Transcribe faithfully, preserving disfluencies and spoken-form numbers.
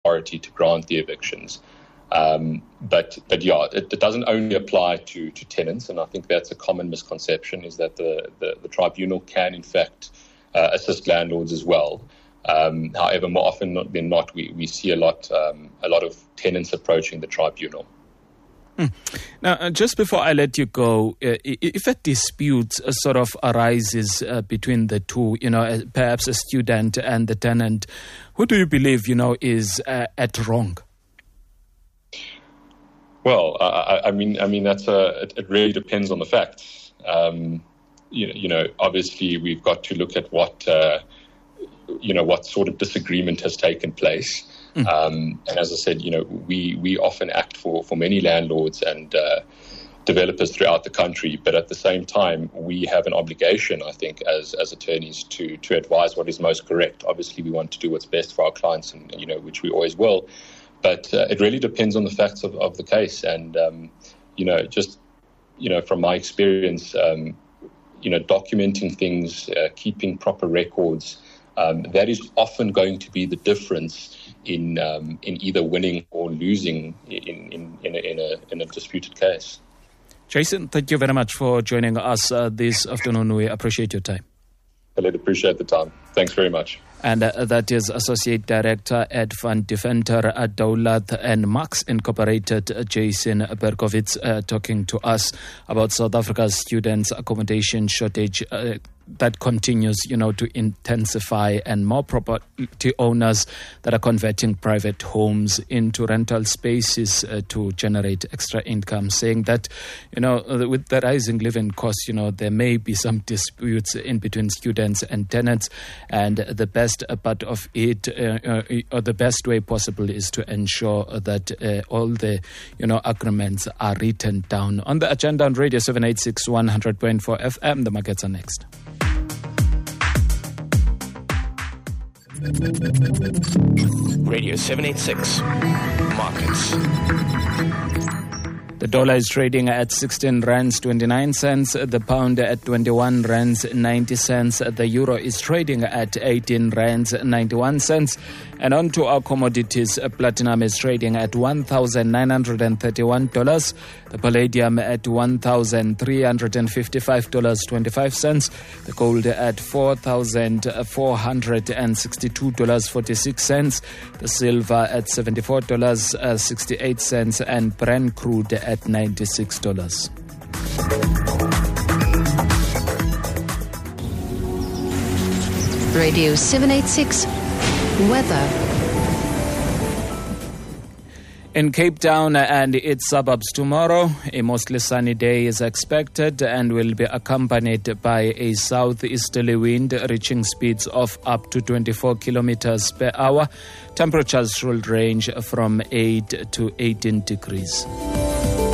authority to grant the evictions. Um, but, but yeah, it, it doesn't only apply to, to tenants, and I think that's a common misconception, is that the, the, the tribunal can, in fact, uh, assist landlords as well. Um, however, more often than not, we, we see a lot, um, a lot of tenants approaching the tribunal. Mm. Now, uh, just before I let you go, uh, if a dispute uh, sort of arises uh, between the two, you know, uh, perhaps a student and the tenant, who do you believe, you know, is uh, at wrong? Well, I, I mean, I mean that's a. It, it really depends on the facts. Um, you know, you know, obviously we've got to look at what, uh, you know, what sort of disagreement has taken place. Mm. Um, and as I said, you know, we we often act for for many landlords and uh, developers throughout the country, but at the same time, we have an obligation, I think, as as attorneys to to advise what is most correct. Obviously, we want to do what's best for our clients, and you know, which we always will. But uh, it really depends on the facts of, of the case. And, um, you know, just, you know, from my experience, um, you know, documenting things, uh, keeping proper records, um, that is often going to be the difference in um, in either winning or losing in, in, in, a, in, a, in a disputed case. Jason, thank you very much for joining us uh, this afternoon. We appreciate your time. I appreciate the time. Thanks very much. And uh, that is Associate Director at Fund Defender at Daulat and Max Incorporated, uh, Jason Berkowitz, uh, talking to us about South Africa's students' accommodation shortage uh, that continues, you know, to intensify, and more property owners that are converting private homes into rental spaces uh, to generate extra income, saying that, you know, with the rising living costs, you know, there may be some disputes in between students and tenants, and the best part of it, uh, uh, or the best way possible, is to ensure that uh, all the, you know, agreements are written down. On the agenda on Radio seven eighty-six, one hundred point four F M, the markets are next. Radio seven eighty-six, markets. The dollar is trading at sixteen rands twenty-nine cents, the pound at twenty-one rands ninety cents, the euro is trading at eighteen rands ninety-one cents. And on to our commodities, platinum is trading at one thousand nine hundred thirty-one dollars, the palladium at one thousand three hundred fifty-five dollars and twenty-five cents, the gold at four thousand four hundred sixty-two dollars and forty-six cents, the silver at seventy-four dollars and sixty-eight cents, and Brent crude at ninety-six dollars. Radio seven eighty-six weather. In Cape Town and its suburbs tomorrow, a mostly sunny day is expected and will be accompanied by a southeasterly wind reaching speeds of up to twenty-four kilometers per hour. Temperatures should range from eight to eighteen degrees.